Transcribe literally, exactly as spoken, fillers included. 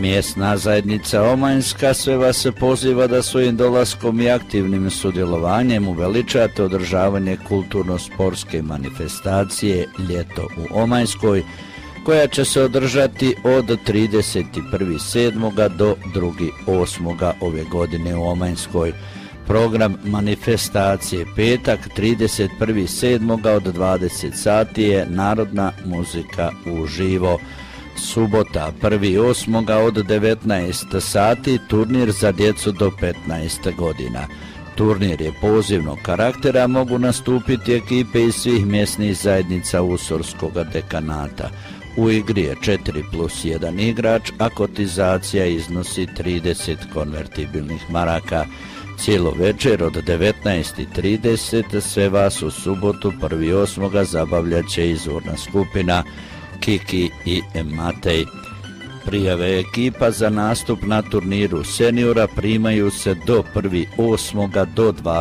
Mjesna zajednica Omanjska sve vas poziva da svojim dolaskom i aktivnim sudjelovanjem uveličate održavanje kulturno-sportske manifestacije Ljeto u Omanjskoj, koja će se održati od trideset prvog sedmog do drugog osmog ove godine u Omanjskoj. Program manifestacije petak trideset prvog sedmog od dvadeset sati je narodna muzika uživo. Subota prvog osmog od devetnaest sati turnir za djecu do petnaest godina. Turnir je pozivnog karaktera, mogu nastupiti ekipe iz svih mjesnih zajednica Usorskog dekanata. U igri je četiri plus jedan igrač, a kotizacija iznosi trideset konvertibilnih maraka. Cijelo večer od devetnaest trideset sve vas u subotu prvog osmog zabavljat će izvorna skupina Kiki i Matej. Prijave ekipa za nastup na turniru seniora primaju se do prvog osmog do dvadeset